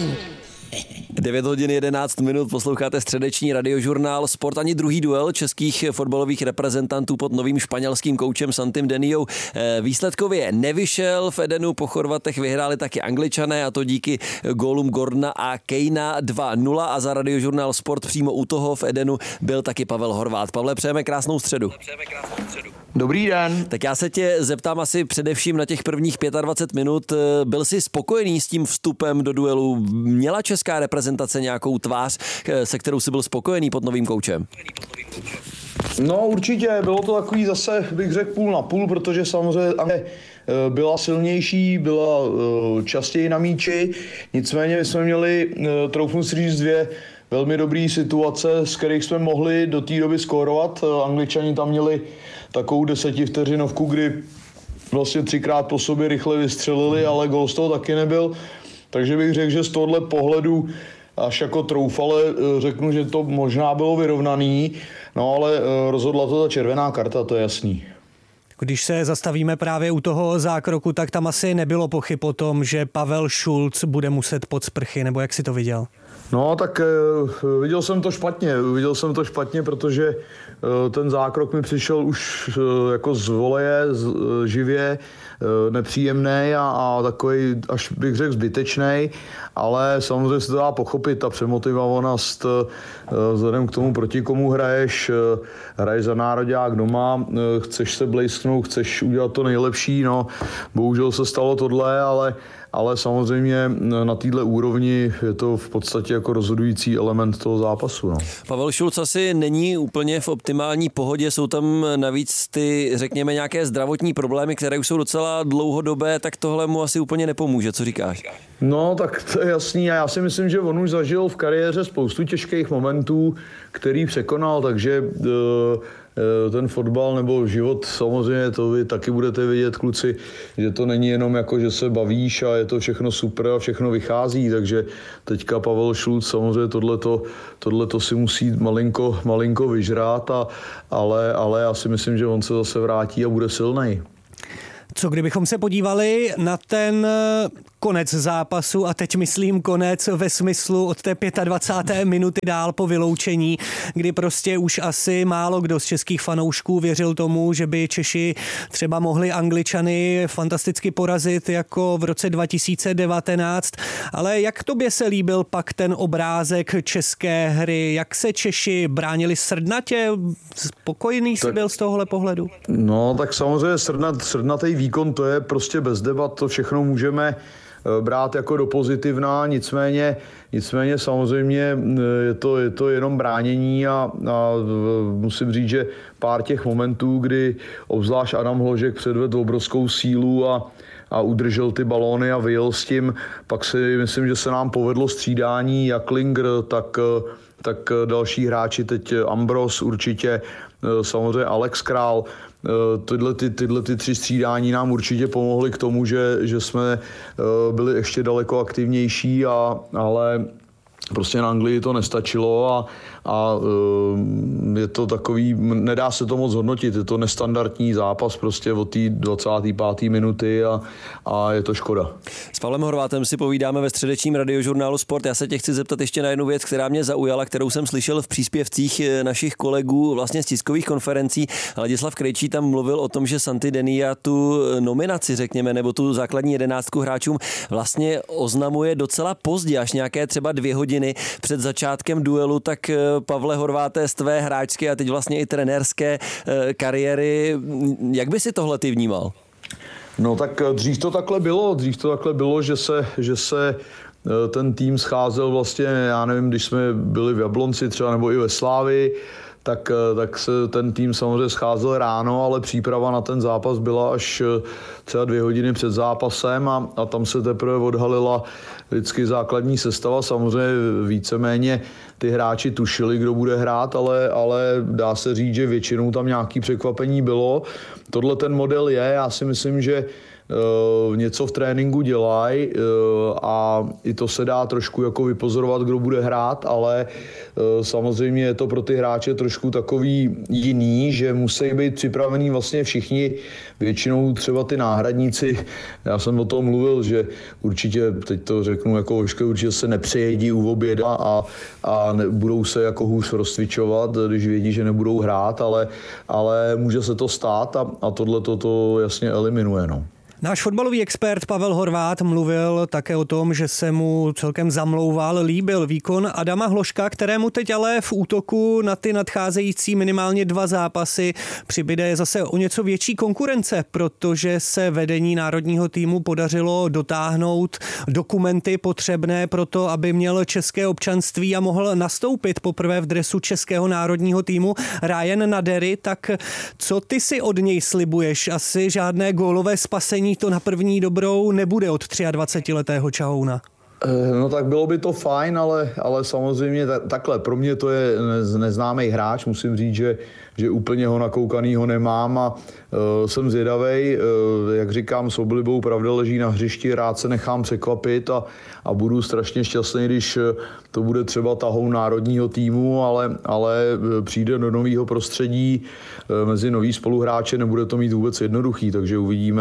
9 hodin 11 minut, posloucháte středeční radiožurnál Sport, ani druhý duel českých fotbalových reprezentantů pod novým španělským koučem Santim Deniou výsledkově nevyšel. V Edenu po Chorvatech vyhráli taky Angličané, a to díky gólům Gordona a Kejna 2-0, a za radiožurnál Sport přímo u toho v Edenu byl taky Pavel Horváth. Pavle, přejeme krásnou středu. Dobrý den. Tak já se tě zeptám asi především na těch prvních 25 minut. Byl jsi spokojený s tím vstupem do duelu? Měla česká reprezentace nějakou tvář, se kterou jsi byl spokojený pod novým koučem? No určitě, bylo to takový zase, bych řekl, půl na půl, protože samozřejmě byla silnější, byla častěji na míči, nicméně my jsme měli, troufnu si říct, dvě velmi dobré situace, z kterých jsme mohli do té doby skórovat. Angličani tam měli takovou 10vteřinovku, kdy vlastně 3krát po sobě rychle vystřelili, ale gól z toho taky nebyl. Takže bych řekl, že z tohohle pohledu až jako troufale řeknu, že to možná bylo vyrovnaný, no ale rozhodla to ta červená karta, to je jasný. Když se zastavíme právě u toho zákroku, tak tam asi nebylo pochyb o tom, že Pavel Šulc bude muset pod sprchy, nebo jak si to viděl? No tak viděl jsem to špatně, protože ten zákrok mi přišel už jako z voleje, živě, nepříjemný a takový, až bych řekl, zbytečný, ale samozřejmě se to dá pochopit, ta přemotivovanost vzhledem k tomu, proti komu hraješ za nároďák doma, chceš se blejsknout, chceš udělat to nejlepší, no bohužel se stalo tohle, ale samozřejmě na této úrovni je to v podstatě jako rozhodující element toho zápasu. No. Pavel Šulc asi není úplně v optimální pohodě, jsou tam navíc ty, řekněme, nějaké zdravotní problémy, které už jsou docela dlouhodobé, tak tohle mu asi úplně nepomůže, co říkáš? No tak to je jasný a já si myslím, že on už zažil v kariéře spoustu těžkých momentů, který překonal, takže ten fotbal nebo život, samozřejmě to vy taky budete vidět, kluci, že to není jenom jako, že se bavíš a je to všechno super a všechno vychází, takže teďka Pavel Šulc samozřejmě tohleto si musí malinko vyžrát, ale já si myslím, že on se zase vrátí a bude silnej. Co kdybychom se podívali na ten konec zápasu, a teď myslím konec ve smyslu od té 25. minuty dál po vyloučení, kdy prostě už asi málo kdo z českých fanoušků věřil tomu, že by Češi třeba mohli Angličany fantasticky porazit jako v roce 2019. Ale jak tobě se líbil pak ten obrázek české hry? Jak se Češi bránili srdnatě? Spokojený jsi byl z tohohle pohledu? No tak samozřejmě srdnatý výkon, to je prostě bez debat, to všechno můžeme brát jako do pozitivna, nicméně samozřejmě je to jenom bránění a musím říct, že pár těch momentů, kdy obzvlášť Adam Hložek předvedl obrovskou sílu a udržel ty balóny a vyjel s tím, pak si myslím, že se nám povedlo střídání jak Klinger, tak další hráči, teď Ambros určitě, samozřejmě Alex Král. Tyhle tři střídání nám určitě pomohly k tomu, že jsme byli ještě daleko aktivnější, ale prostě na Anglii to nestačilo a je to takový, nedá se to moc hodnotit, je to nestandardní zápas prostě od té 25. minuty a je to škoda. S Pavlem Horvátem si povídáme ve středečním radiožurnálu Sport. Já se tě chci zeptat ještě na jednu věc, která mě zaujala, kterou jsem slyšel v příspěvcích našich kolegů vlastně z tiskových konferencí. Ladislav Krejčí tam mluvil o tom, že Santi Denia tu nominaci, řekněme, nebo tu základní 11 hráčům vlastně oznamuje docela pozdě, až nějaké třeba 2 hodiny před začátkem duelu. Tak Pavle Horváte, z tvé hráčské a teď vlastně i trenérské kariéry, jak by si tohle ty vnímal? No tak dřív to takhle bylo, že se ten tým scházel vlastně, já nevím, když jsme byli v Jablonci třeba nebo i ve Slávii, tak se ten tým samozřejmě scházel ráno, ale příprava na ten zápas byla až třeba 2 hodiny před zápasem a tam se teprve odhalila vždycky základní sestava. Samozřejmě víceméně ty hráči tušili, kdo bude hrát, ale dá se říct, že většinou tam nějaké překvapení bylo. Tohle ten model je, já si myslím, že něco v tréninku dělají a i to se dá trošku jako vypozorovat, kdo bude hrát, ale samozřejmě je to pro ty hráče trošku takový jiný, že musí být připravení vlastně všichni, většinou třeba ty náhradníci. Já jsem o tom mluvil, že určitě, teď to řeknu jako Ožka, určitě se nepřejedí u oběda a budou se jako hůř rozcvičovat, když vědí, že nebudou hrát, ale může se to stát a tohle to jasně eliminuje. No. Náš fotbalový expert Pavel Horváth mluvil také o tom, že se mu celkem zamlouval, líbil výkon Adama Hložka, kterému teď ale v útoku na ty nadcházející minimálně 2 zápasy přibyde zase o něco větší konkurence, protože se vedení národního týmu podařilo dotáhnout dokumenty potřebné pro to, aby měl české občanství a mohl nastoupit poprvé v dresu českého národního týmu Ryan Nadery. Tak co ty si od něj slibuješ? Asi žádné gólové spasení to na první dobrou nebude od 23letého Čahouna. No tak bylo by to fajn, ale samozřejmě takhle. Pro mě to je neznámý hráč, musím říct, že úplně ho nakoukanýho nemám a jsem zvědavej, jak říkám, s oblibou pravda leží na hřišti, rád se nechám překvapit a budu strašně šťastný, když to bude třeba tahoun národního týmu, ale přijde do nového prostředí mezi nový spoluhráče, nebude to mít vůbec jednoduchý, takže uvidíme,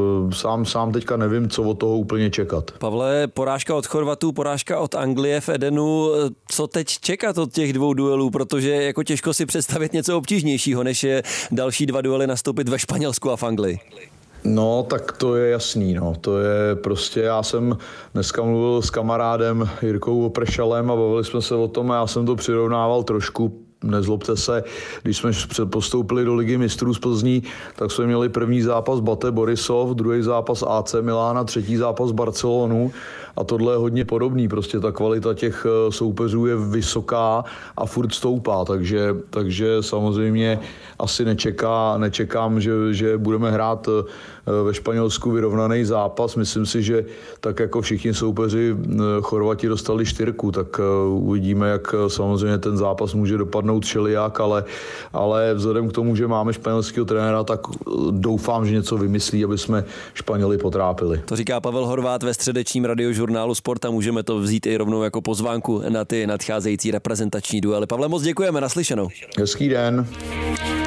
sám teďka nevím, co od toho úplně čekat. Pavle, porážka od Chorvatů, porážka od Anglie v Edenu, co teď čekat od těch 2 duelů, protože jako těžko si představit něco obtížnějšího, než je další 2 duely nastoupit ve Španělsku a v Anglii. No, tak to je jasný, no. To je prostě, já jsem dneska mluvil s kamarádem Jirkou Opršalem a bavili jsme se o tom a já jsem to přirovnával trošku, nezlobte se, když jsme postoupili do Ligy mistrů z Plzní, tak jsme měli první zápas Bate Borisov, druhý zápas AC Milána, třetí zápas Barcelonu a tohle je hodně podobný, prostě ta kvalita těch soupeřů je vysoká a furt stoupá, takže samozřejmě asi nečekám, že budeme hrát ve Španělsku vyrovnaný zápas. Myslím si, že tak jako všichni soupeři Chorvati dostali 4, tak uvidíme, jak samozřejmě ten zápas může dopadnout všelijak, ale vzhledem k tomu, že máme španělského trenéra, tak doufám, že něco vymyslí, aby jsme Španěli potrápili. To říká Pavel Horváth ve středečním radiožurnálu Sport a můžeme to vzít i rovnou jako pozvánku na ty nadcházející reprezentační duely. Pavle, moc děkujeme, naslyšenou. Hezký den.